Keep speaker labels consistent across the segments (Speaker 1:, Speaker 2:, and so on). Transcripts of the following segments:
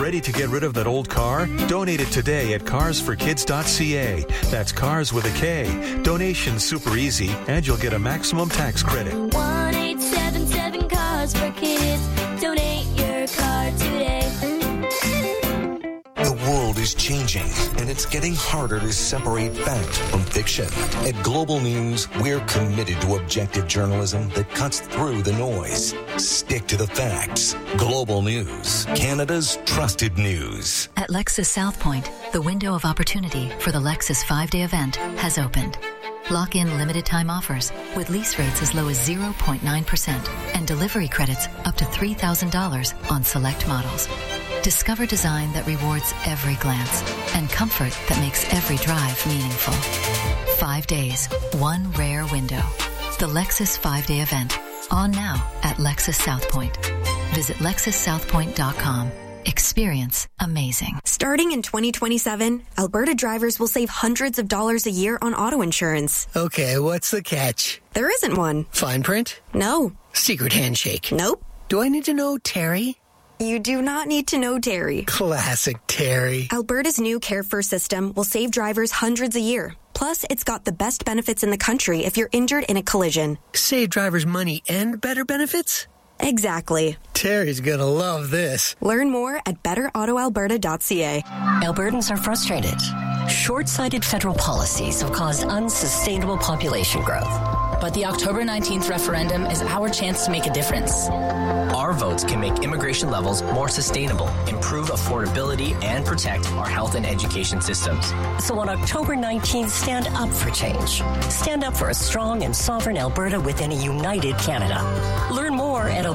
Speaker 1: Ready to get rid of that old car? Donate it today at carsforkids.ca. That's cars with a K. Donation's super easy, and you'll get a maximum tax credit.
Speaker 2: 1-877 Cars for Kids. Donate your car today.
Speaker 3: The world is changing, and it's getting harder to separate fact from fiction. At Global News, we're committed to objective journalism that cuts through the noise. Stick to the facts. Global News, Canada's trusted news.
Speaker 4: At Lexus South Point, the window of opportunity for the Lexus 5-day event has opened. Lock in limited time offers with lease rates as low as 0.9% and delivery credits up to $3,000 on select models. Discover design that rewards every glance and comfort that makes every drive meaningful. 5 days, one rare window. The Lexus 5-day event. On now at Lexus South Point. Visit LexusSouthPoint.com. Experience amazing.
Speaker 5: Starting in 2027, Alberta drivers will save hundreds of dollars a year on auto insurance.
Speaker 6: Okay, what's the catch?
Speaker 5: There isn't one.
Speaker 6: Fine print?
Speaker 5: No.
Speaker 6: Secret handshake?
Speaker 5: Nope.
Speaker 6: Do I need to know Terry?
Speaker 5: You do not need to know Terry.
Speaker 6: Classic Terry.
Speaker 5: Alberta's new Care First system will save drivers hundreds a year. Plus, it's got the best benefits in the country if you're injured in a collision.
Speaker 6: Save drivers money and better benefits?
Speaker 5: Exactly.
Speaker 6: Terry's gonna love this.
Speaker 5: Learn more at betterautoalberta.ca.
Speaker 7: Albertans are frustrated. Short-sighted federal policies have caused unsustainable population growth.
Speaker 8: But the October 19th referendum is our chance to make a difference.
Speaker 9: Our votes can make immigration levels more sustainable, improve affordability, and protect our health and education systems.
Speaker 7: So on October 19th, stand up for change. Stand up for a strong and sovereign Alberta within a united Canada. Learn more at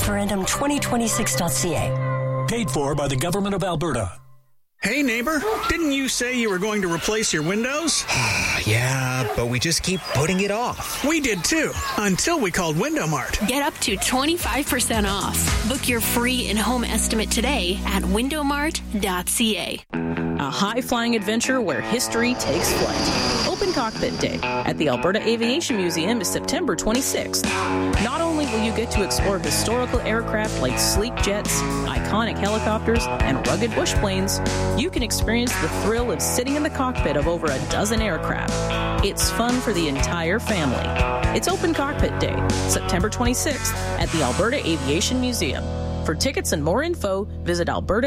Speaker 7: albertareferendum2026.ca.
Speaker 10: Paid for by the Government of Alberta.
Speaker 11: Hey, neighbor, didn't you say you were going to replace your windows?
Speaker 12: Yeah, but we just keep putting it off.
Speaker 11: We did too, until we called Window Mart.
Speaker 13: Get up to 25% off. Book your free in-home estimate today at windowmart.ca.
Speaker 14: A high-flying adventure where history takes flight. Open Cockpit Day at the Alberta Aviation Museum is September 26th. Not only will you get to explore historical aircraft like sleek jets, iconic helicopters, and rugged bush planes, you can experience the thrill of sitting in the cockpit of over a dozen aircraft. It's fun for the entire family. It's Open Cockpit Day, September 26th at the Alberta Aviation Museum. For tickets and more info, visit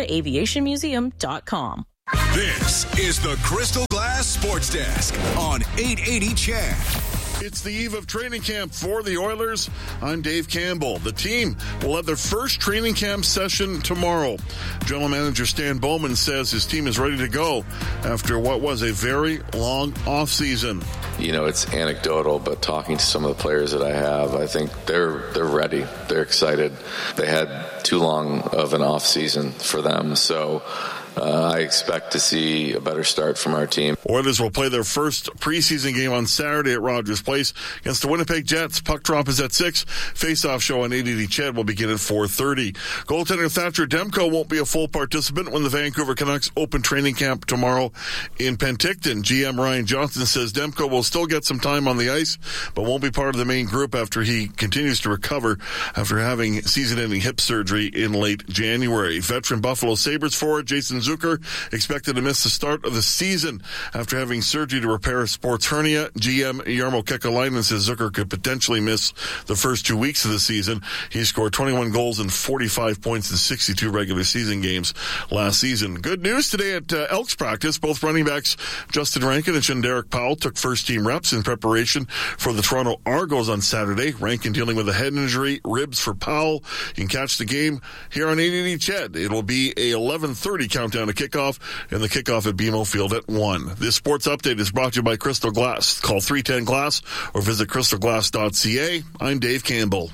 Speaker 14: albertaaviationmuseum.com.
Speaker 15: This is the Crystal Glass Sports Desk on 880 CHED.
Speaker 16: It's the eve of training camp for the Oilers. I'm Dave Campbell. The team will have their first training camp session tomorrow. General Manager Stan Bowman says his team is ready to go after what was a very long offseason.
Speaker 17: You know, it's anecdotal, but talking to some of the players that I have, I think they're ready. They're excited. They had too long of an offseason for them, so I expect to see a better start from our team.
Speaker 16: Oilers will play their first preseason game on Saturday at Rogers Place against the Winnipeg Jets. Puck drop is at 6. Face-off show on 880 CHED will begin at 4:30. Goaltender Thatcher Demko won't be a full participant when the Vancouver Canucks open training camp tomorrow in Penticton. GM Ryan Johnson says Demko will still get some time on the ice, but won't be part of the main group after he continues to recover after having season-ending hip surgery in late January. Veteran Buffalo Sabres forward Jason Zucker expected to miss the start of the season after having surgery to repair a sports hernia. GM Jarmo Kekalainen says Zucker could potentially miss the first 2 weeks of the season. He scored 21 goals and 45 points in 62 regular season games last season. Good news today at Elks practice. Both running backs Justin Rankin and Derek Powell took first-team reps in preparation for the Toronto Argos on Saturday. Rankin dealing with a head injury, ribs for Powell. You can catch the game here on 880 CHED. It'll be a 11:30 countdown to kickoff, and the kickoff at BMO Field at 1. This sports update is brought to you by Crystal Glass. Call 310-GLASS or visit crystalglass.ca. I'm Dave Campbell.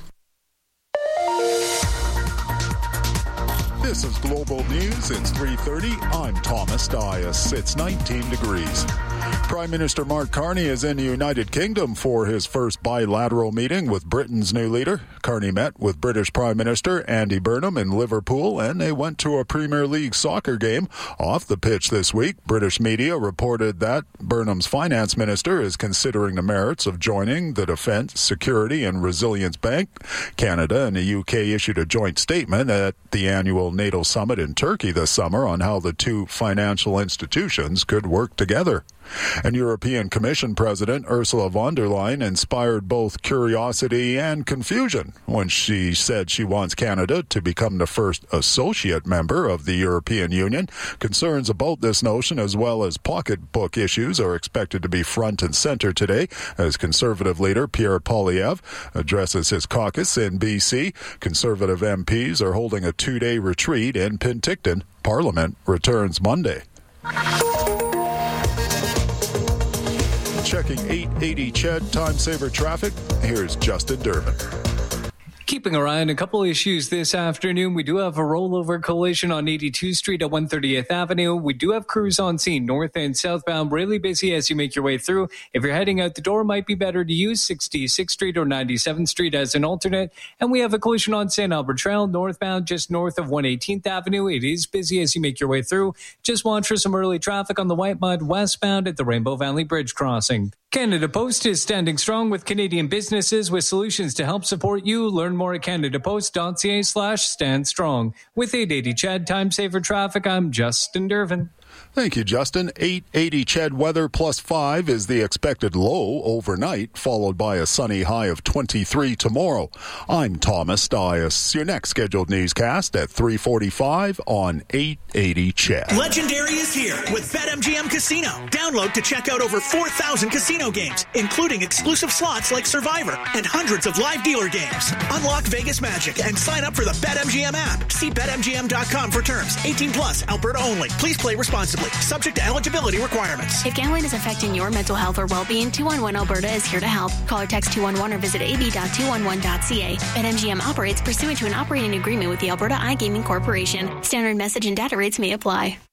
Speaker 18: This is Global News. It's 3:30. I'm Thomas Dias. It's 19 degrees. Prime Minister Mark Carney is in the United Kingdom for his first bilateral meeting with Britain's new leader. Carney met with British Prime Minister Andy Burnham in Liverpool, and they went to a Premier League soccer game. Off the pitch this week, British media reported that Burnham's finance minister is considering the merits of joining the Defence, Security and Resilience Bank. Canada and the UK issued a joint statement at the annual NATO summit in Turkey this summer on how the two financial institutions could work together. And European Commission President Ursula von der Leyen inspired both curiosity and confusion when she said she wants Canada to become the first associate member of the European Union. Concerns about this notion, as well as pocketbook issues, are expected to be front and center today as Conservative leader Pierre Poilievre addresses his caucus in BC. Conservative MPs are holding a two-day retreat in Penticton. Parliament returns Monday. Checking 880 CHED time-saver traffic, here's Justin Durbin.
Speaker 19: Keeping our eye on a couple issues this afternoon. We do have a rollover collision on 82nd Street at 130th Avenue. We do have crews on scene north and southbound, really busy as you make your way through. If you're heading out the door, it might be better to use 66th Street or 97th Street as an alternate. And we have a collision on St. Albert Trail northbound just north of 118th Avenue. It is busy as you make your way through. Just watch for some early traffic on the White Mud westbound at the Rainbow Valley Bridge crossing. Canada Post is standing strong with Canadian businesses with solutions to help support you. Learn more at canadapost.ca/standstrong. With 880 CHED Time Saver Traffic, I'm Justin Durbin.
Speaker 18: Thank you, Justin. 880 CHED weather +5 is the expected low overnight, followed by a sunny high of 23 tomorrow. I'm Thomas Dias. Your next scheduled newscast at 3:45 on 880 CHED.
Speaker 11: Legendary is here with BetMGM Casino. Download to check out over 4,000 casino games, including exclusive slots like Survivor and hundreds of live dealer games. Unlock Vegas magic and sign up for the BetMGM app. See BetMGM.com for terms. 18 plus, Alberta only. Please play responsibly. Subject to eligibility requirements.
Speaker 13: If gambling is affecting your mental health or well-being, 211 Alberta is here to help. Call or text 211 or visit ab.211.ca. BetMGM operates pursuant to an operating agreement with the Alberta iGaming Corporation. Standard message and data rates may apply.